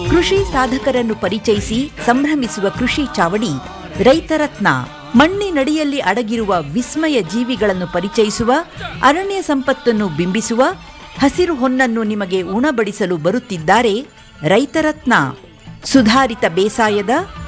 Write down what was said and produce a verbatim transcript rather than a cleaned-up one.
ಕೃಷಿ ಸಾಧಕರನ್ನು ಪರಿಚಯಿಸಿ ಸಂಭ್ರಮಿಸುವ ಕೃಷಿ ಚಾವಡಿ ರೈತರತ್ನ. ಮಣ್ಣಿನಡಿಯಲ್ಲಿ ಅಡಗಿರುವ ವಿಸ್ಮಯ ಜೀವಿಗಳನ್ನು ಪರಿಚಯಿಸುವ, ಅರಣ್ಯ ಸಂಪತ್ತನ್ನು ಬಿಂಬಿಸುವ, ಹಸಿರು ಹೊನ್ನನ್ನು ನಿಮಗೆ ಉಣಬಡಿಸಲು ಬರುತ್ತಿದ್ದಾರೆ ರೈತರತ್ನ. ಸುಧಾರಿತ ಬೇಸಾಯದ